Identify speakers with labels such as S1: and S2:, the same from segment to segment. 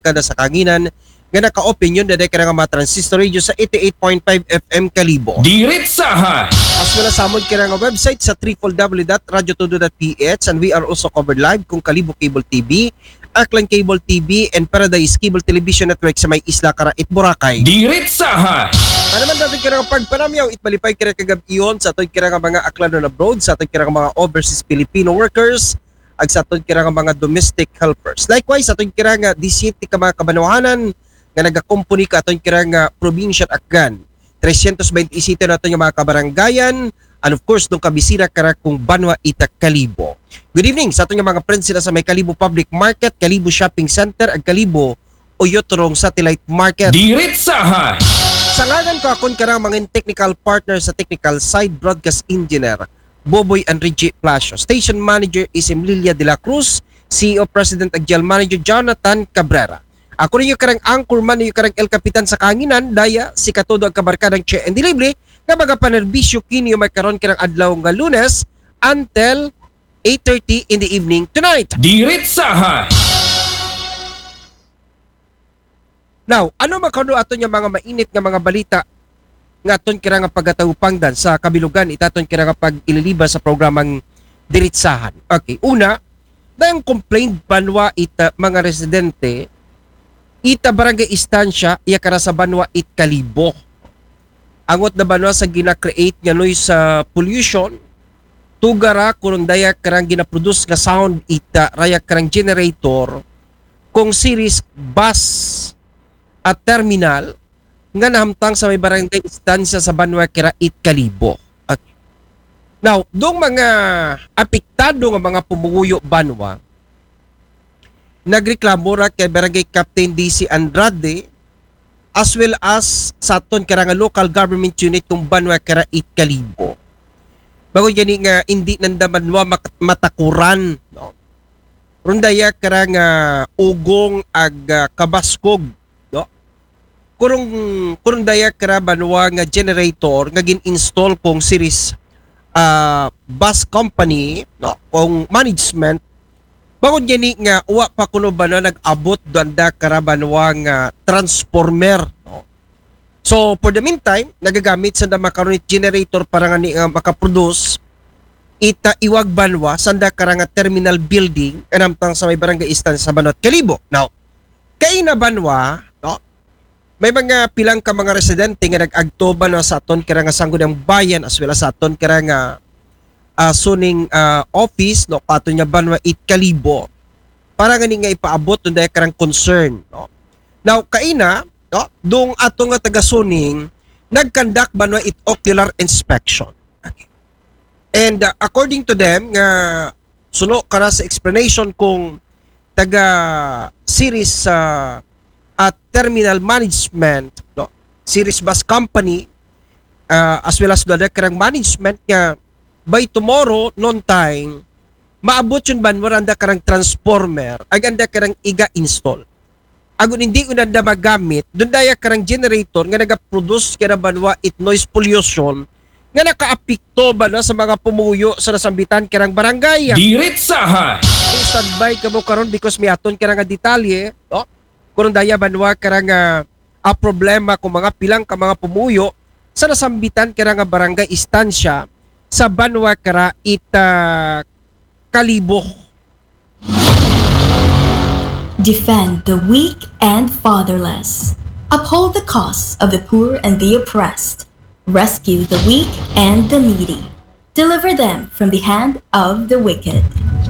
S1: kada sa kanginan nga naka-opinion na ka nga mga transistor radio sa 88.5 FM Kalibo.
S2: Diretsahan!
S1: As well as samod ka nga website sa www.radiotodo.ph, and we are also covered live kung Kalibo Cable TV, Aklan Cable TV, and Paradise Cable Television Network sa may Isla Carait, Boracay.
S2: Diretsahan!
S1: Ano man natin kira nga pagpanamyaw, itmalipay kira kagabiyon sa aton kira nga mga aklan on abroad, sa aton kira nga mga overseas Filipino workers, ag sa aton kira nga mga domestic helpers. Likewise, sa aton kira nga 17 ka mga kabanwahanan nga nagakumpuni ka aton kira nga probinsya at Aklan. 327 na aton nga mga kabaranggayan, and of course, nung kabisira kara kung Banwa Ita Kalibo. Good evening sa aton nga mga friends sila sa may Kalibo Public Market, Kalibo Shopping Center, ag Kalibo Oyotrong Satellite Market.
S2: Diretsahan!
S1: Sa ngalan ko akong karang mga technical partner sa technical side, broadcast engineer Boboy Enrique Plasio. Station manager is Emilia de la Cruz, CEO President ag General Manager Jonathan Cabrera. Ako rin yung karang anchorman, yung karang El Capitan sa Kanginan, daya si katodo ang kabarkadang Che and Delivery nga mga panerbisyo kini may karon kirang adlaw nga Lunes until 8:30 in the evening tonight.
S2: Diretsahan!
S1: Now, ano makano aton yung mga mainit nga mga balita nga aton kira nga pagatawpangdan sa kabilugan itaton kira nga pag ililiba sa programang Diretsahan. Okay, una, dayang complaint Banwa ita mga residente ita barangay istansya iya kara sa Banwa it Kalibo. Angot na Banwa sa gina-create nga noise sa pollution, tugara kurang daya karang gina-produce nga sound ita raya karang generator kung series bus at terminal nga nahamtang sa may barangay istansya sa Banwa Kirait Kalibo. Okay. Now, dong mga apektado nga mga pumuguyo Banwa, nagreklamo ra kay barangay Captain DC Andrade as well as sa aton karang local government unit kung Banwa Kirait Kalibo. Bago gani nga hindi nanda Banwa matakuran, no? Rundaya karang ugong ag kabaskog, kurang daya kara Banwa nga generator nga gin-install kong series bus company, no, kong management bangod gani nga uwa pa kuno ba na nag-abot danda kara Banwa nga transformer, no? So for the meantime nagagamit sa makaron generator para nga ni makaproduce ita iwag Banwa sanda kara nga terminal building anamtang sa may barangay istan sa Banwa Kalibo. Now kay na Banwa, no, may mga pilang ka mga residente nga nag-agtoba na sa aton kira nga sangguniang bayan as well as sa aton kira nga suning office, no, aton nga Banwa it Kalibo para nga ipaabot dun dahil karang concern, no. Now kaina, no, dong ato nga taga-suning nag-conduct Banwa it ocular inspection. Okay. And according to them nga suno kara sa explanation kung taga series at terminal management, no, series bus company as well as the karang management nga by tomorrow noon time maabot yun Banwa anda karang transformer aganda karang iga-install agun hindi ko nanda magamit dun daya karang generator nga nagaproduce kaya Banwa it noise pollution nga nakaapekto ba na sa mga pumuyo sa nasambitan karang barangay.
S2: Diretsahan!
S1: Standby ka mo karon because may aton karang detalye, no? Kurang daya Banwa karang problema kung mga pilang ka mga pumuyo sa nasambitan karang barangay istansya sa Banwa Kirait Kalibo.
S3: Defend the weak and fatherless. Uphold the cause of the poor and the oppressed. Rescue the weak and the needy. Deliver them from the hand of the wicked.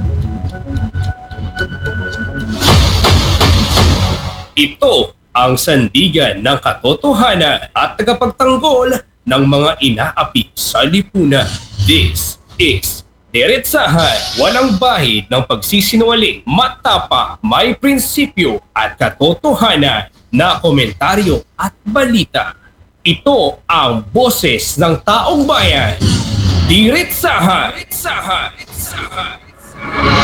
S2: Ito ang sandigan ng katotohanan at tagapagtanggol ng mga inaapi sa lipunan. This is Diretsahan, walang bahid ng pagsisinungaling, matapa, may prinsipyo at katotohanan na komentaryo at balita. Ito ang boses ng taong bayan. Diretsahan!